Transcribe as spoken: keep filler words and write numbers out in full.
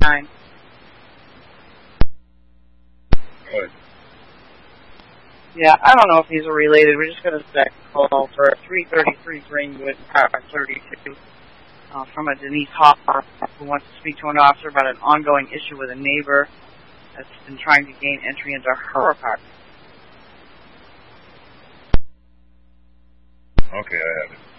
nine. Good. Yeah, I don't know if these are related. We're just going to set a call for three thirty-three Greenwood, Power thirty-two, uh, from a Denise Hopper, who wants to speak to an officer about an ongoing issue with a neighbor that's been trying to gain entry into her apartment. Okay, I have it.